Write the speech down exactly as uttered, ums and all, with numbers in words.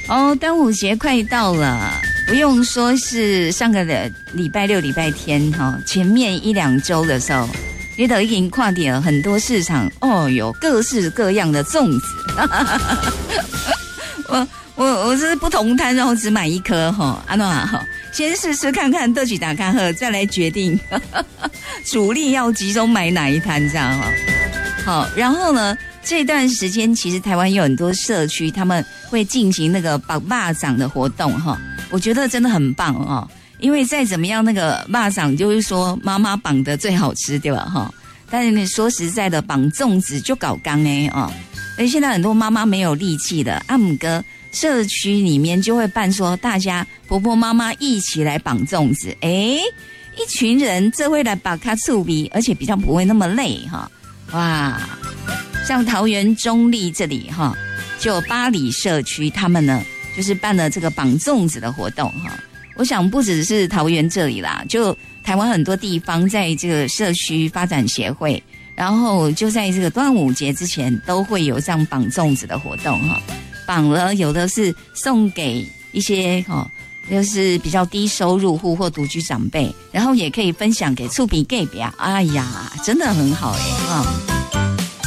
哦，端午节快到了，不用说是上个礼拜六、礼拜天哈、哦，前面一两周的时候，你都已经看到了很多市场哦，有各式各样的粽子。我我我是不同摊，然后只买一颗哈，安诺哈，先试试看看，都去打开后再来决定主力要集中买哪一摊这样哈。好，然后呢？这段时间其实台湾有很多社区他们会进行那个绑蚂蚱的活动哈，我觉得真的很棒哦，因为再怎么样那个蚂蚱就是说妈妈绑的最好吃对吧哈，但是你说实在的绑粽子就搞刚哎哦，而现在很多妈妈没有力气的，阿姆哥社区里面就会办说大家婆婆妈妈一起来绑粽子，诶一群人这会来把它触鼻，而且比较不会那么累哈，哇！像桃园中立这里哈，就有八里社区，他们呢就是办了这个绑粽子的活动哈。我想不只是桃园这里啦，就台湾很多地方在这个社区发展协会，然后就在这个端午节之前都会有这样绑粽子的活动哈。绑了有的是送给一些哈，就是比较低收入户或独居长辈，然后也可以分享给厝边隔壁。哎呀，真的很好哎哈。